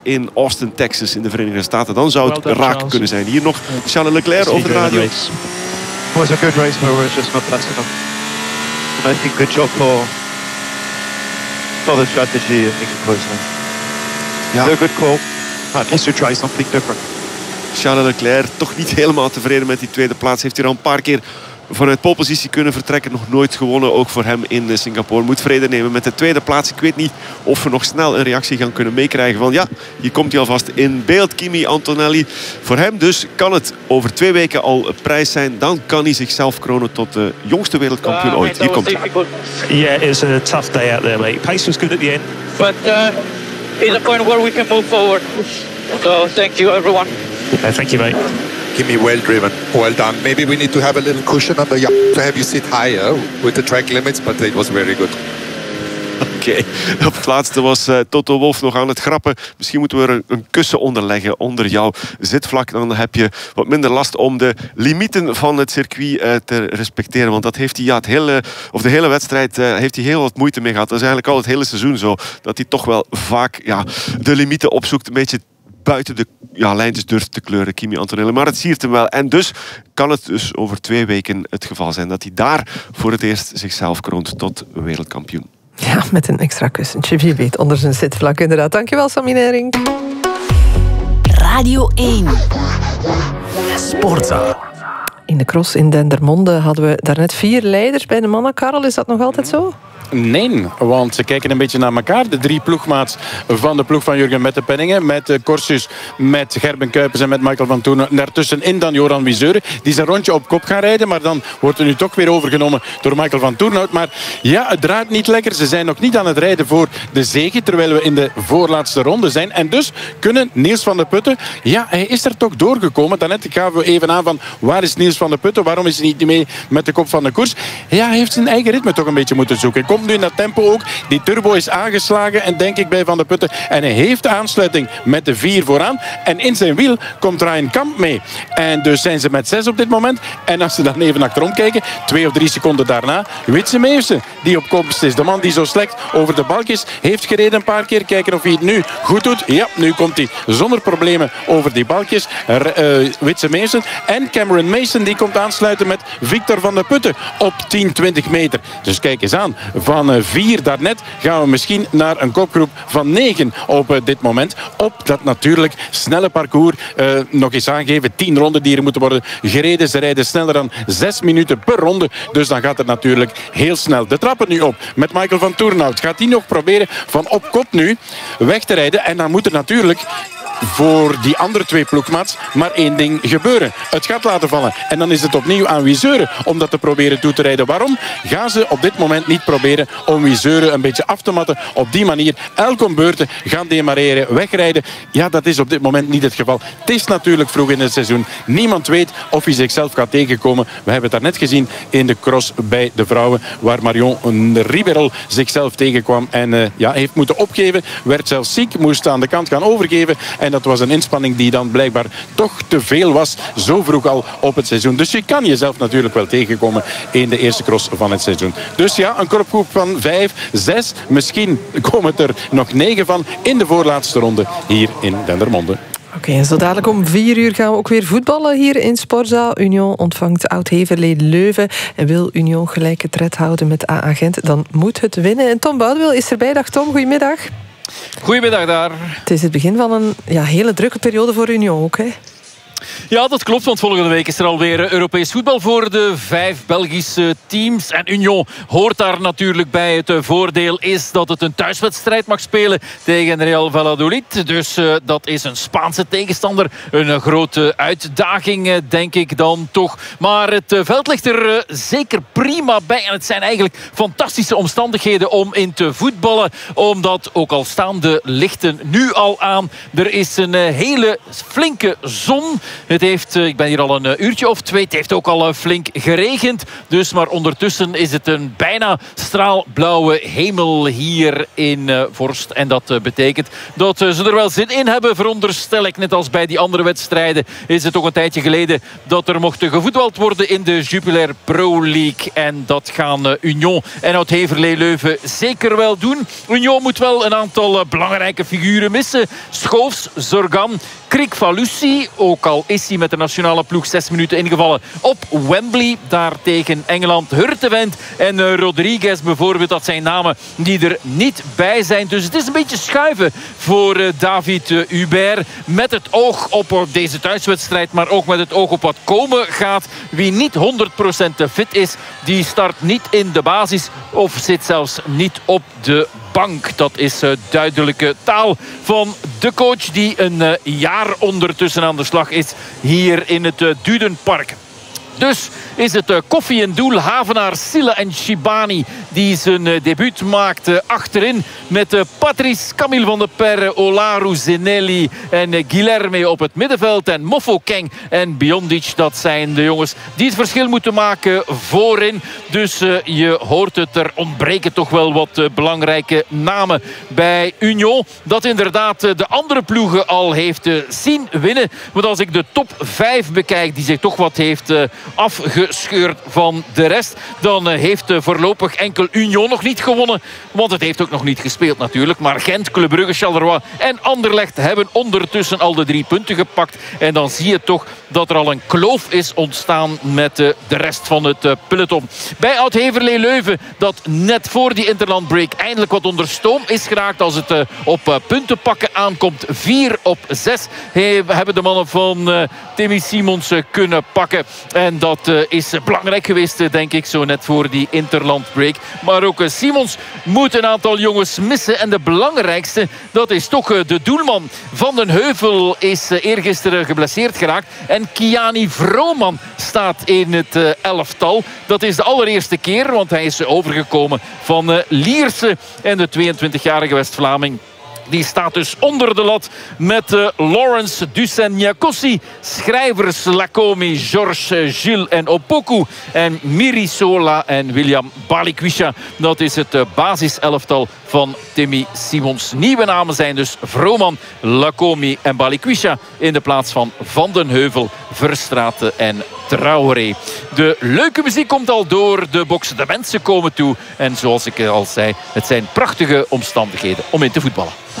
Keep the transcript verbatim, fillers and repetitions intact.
in Austin, Texas in de Verenigde Staten. Dan zou het well done, raak Charles. kunnen zijn. Hier nog Charles Leclerc over de radio. It was a good race, but it was just not fast enough. And I think good job for, for the strategy, I think it was uh, a good call. At least to try something different. Charles Leclerc toch niet helemaal tevreden met die tweede plaats. Heeft hij al een paar keer vanuit polepositie kunnen vertrekken. Nog nooit gewonnen, ook voor hem in Singapore. Moet vrede nemen met de tweede plaats. Ik weet niet of we nog snel een reactie gaan kunnen meekrijgen van ja, hier komt hij alvast in beeld. Kimi Antonelli. Voor hem dus kan het over twee weken al een prijs zijn. Dan kan hij zichzelf kronen tot de jongste wereldkampioen ooit. Hier komt hij. Yeah, it's a tough day out there, mate. Pace was good at the end. But uh, it's a point where we can move forward. So thank you, everyone. Uh, thank you, mate. Kimi, well driven, well done. Maybe we need to have a little cushion on the yacht to have you sit higher with the track limits, but it was very good. Oké, okay. Op het laatste was uh, Toto Wolff nog aan het grappen. Misschien moeten we er een, een kussen onder leggen, onder jouw zitvlak. Dan heb je wat minder last om de limieten van het circuit uh, te respecteren. Want dat heeft hij ja, het hele, of de hele wedstrijd uh, heeft hij heel wat moeite mee gehad. Dat is eigenlijk al het hele seizoen zo. Dat hij toch wel vaak ja, de limieten opzoekt. Een beetje buiten de ja, lijntjes durft te kleuren, Kimi Antonelli. Maar het siert hem wel. En dus kan het dus over twee weken het geval zijn dat hij daar voor het eerst zichzelf kroont tot wereldkampioen. Ja, met een extra kussentje, wie weet, onder zijn zitvlak inderdaad. Dankjewel, Sammy Nering. Radio één. Sportza. In de cross in Dendermonde hadden we daarnet vier leiders bij de mannen. Karel, is dat nog altijd zo? Nee, want ze kijken een beetje naar elkaar. De drie ploegmaats van de ploeg van Jurgen Mettepenningen. Met Corsus, met Gerben Kuipers en met Michael van Toorn. Daartussenin dan Joran Wieseuren. Die zijn rondje op kop gaan rijden. Maar dan wordt er nu toch weer overgenomen door Michael van Toornhout. Maar ja, het draait niet lekker. Ze zijn nog niet aan het rijden voor de zege. Terwijl we in de voorlaatste ronde zijn. En dus kunnen Niels van de Putten... Ja, hij is er toch doorgekomen. Daarnet gaven we even aan van waar is Niels van de Putten? Waarom is hij niet mee met de kop van de koers? Ja, hij heeft zijn eigen ritme toch een beetje moeten zoeken. Komt nu in dat tempo ook. Die turbo is aangeslagen en denk ik bij Van de Putten. En hij heeft aansluiting met de vier vooraan. En in zijn wiel komt Ryan Kamp mee. En dus zijn ze met zes op dit moment. En als ze dan even achterom kijken, twee of drie seconden daarna, Witse Meeuwsen, die op komst is. De man die zo slecht over de balkjes heeft gereden een paar keer. Kijken of hij het nu goed doet. Ja, nu komt hij zonder problemen over die balkjes. Uh, Witse Meeuwsen. En Cameron Mason die komt aansluiten met Victor van de Putten op tien, twintig meter. Dus kijk eens aan. Van vier daarnet gaan we misschien naar een kopgroep van negen op uh, dit moment. Op dat natuurlijk snelle parcours. Uh, nog eens aangeven, tien ronden die er moeten worden gereden. Ze rijden sneller dan zes minuten per ronde. Dus dan gaat het natuurlijk heel snel. De trappen nu op met Michael van Toornhout. Gaat hij nog proberen van op kop nu weg te rijden. En dan moet er natuurlijk voor die andere twee ploegmaats maar één ding gebeuren. Het gaat laten vallen. En dan is het opnieuw aan Wieseuren om dat te proberen toe te rijden. Waarom gaan ze op dit moment niet proberen om Wieseuren een beetje af te matten? Op die manier elk om beurten gaan demareren, wegrijden. Ja, dat is op dit moment niet het geval. Het is natuurlijk vroeg in het seizoen. Niemand weet of hij zichzelf gaat tegenkomen. We hebben het daarnet gezien in de cross bij de vrouwen, waar Marion Ribeirol zichzelf tegenkwam en uh, ja, heeft moeten opgeven. Werd zelfs ziek, moest aan de kant gaan overgeven. En dat was een inspanning die dan blijkbaar toch te veel was, zo vroeg al op het seizoen. Dus je kan jezelf natuurlijk wel tegenkomen in de eerste cross van het seizoen. Dus ja, een kopgroep van vijf, zes, misschien komen het er nog negen van in de voorlaatste ronde hier in Dendermonde. Oké, okay, en zo dadelijk om vier uur gaan we ook weer voetballen hier in Sportzaal. Union ontvangt Oud-Heverlee Leuven. En wil Union gelijke tred houden met A A Gent, dan moet het winnen. En Tom Boudewil is erbij. Dag Tom, goedemiddag. Goedemiddag daar. Het is het begin van een ja, hele drukke periode voor Union ook, hè? Ja, dat klopt, want volgende week is er alweer Europees voetbal voor de vijf Belgische teams. En Union hoort daar natuurlijk bij. Het voordeel is dat het een thuiswedstrijd mag spelen tegen Real Valladolid. Dus uh, dat is een Spaanse tegenstander. Een uh, grote uitdaging, uh, denk ik dan toch. Maar het uh, veld ligt er uh, zeker prima bij. En het zijn eigenlijk fantastische omstandigheden om in te voetballen. Omdat, ook al staan de lichten nu al aan, er is een uh, hele flinke zon. Het Het heeft, ik ben hier al een uurtje of twee. Het heeft ook al flink geregend. Dus, maar ondertussen is het een bijna straalblauwe hemel hier in uh, Vorst. En dat uh, betekent dat uh, ze er wel zin in hebben, veronderstel ik. Net als bij die andere wedstrijden is het toch een tijdje geleden dat er mocht gevoetbald worden in de Jupiler Pro League. En dat gaan uh, Union en Oud-Heverlee Leuven zeker wel doen. Union moet wel een aantal uh, belangrijke figuren missen. Schoofs, Zorgan, Krik Falussi, ook al is hij met de nationale ploeg zes minuten ingevallen op Wembley, daar tegen Engeland. Hurtevent en uh, Rodriguez bijvoorbeeld, dat zijn namen die er niet bij zijn. Dus het is een beetje schuiven voor uh, David uh, Hubert, met het oog op uh, deze thuiswedstrijd, maar ook met het oog op wat komen gaat. Wie niet honderd procent fit is, die start niet in de basis of zit zelfs niet op de bank. Dat is uh, duidelijke taal van de coach die een uh, jaar ondertussen aan de slag is hier in het uh, Dudenpark. Dus is het uh, koffie en doel. Havenaar, Sille en Shibani die zijn uh, debuut maakt uh, achterin. Met uh, Patrice, Camille van der Perre, Olaru, Zinelli en uh, Guilherme op het middenveld. En Moffo Keng en Biondic. Dat zijn de jongens die het verschil moeten maken voorin. Dus uh, je hoort het, er ontbreken toch wel wat uh, belangrijke namen bij Union. Dat inderdaad uh, de andere ploegen al heeft uh, zien winnen. Want als ik de top vijf bekijk, die zich toch wat heeft uh, afgescheurd van de rest, dan uh, heeft uh, voorlopig enkel Union nog niet gewonnen. Want het heeft ook nog niet gespeeld natuurlijk. Maar Gent, Club Brugge, Charleroi en Anderlecht hebben ondertussen al de drie punten gepakt. En dan zie je toch dat er al een kloof is ontstaan met uh, de rest van het uh, peloton. Bij Oud-Heverlee Leuven, dat net voor die interlandbreak eindelijk wat onder stoom is geraakt als het uh, op uh, punten pakken aankomt. vier op zes hey, hebben de mannen van uh, Timmy Simons uh, kunnen pakken. En dat uh, is belangrijk geweest, uh, denk ik, zo net voor die interlandbreak. Maar ook uh, Simons moet een aantal jongens missen. En de belangrijkste, dat is toch uh, de doelman. Van den Heuvel is uh, eergisteren geblesseerd geraakt. En Kiani Vrooman staat in het uh, elftal. Dat is de allereerste keer, want hij is overgekomen van uh, Lierse. En de tweeëntwintigjarige West-Vlaming, die staat dus onder de lat met uh, Lawrence Dusen-Nyakossi, schrijvers Lakomi, Georges, Gilles en Opoku en Mirisola en William Balikwisha. Dat is het uh, basiselftal van Timmy Simons. Nieuwe namen zijn dus Vrooman, Lakomi en Balikwisha in de plaats van Van den Heuvel, Verstraeten en Traoré. De leuke muziek komt al door de box. De mensen komen toe. En zoals ik al zei, het zijn prachtige omstandigheden om in te voetballen.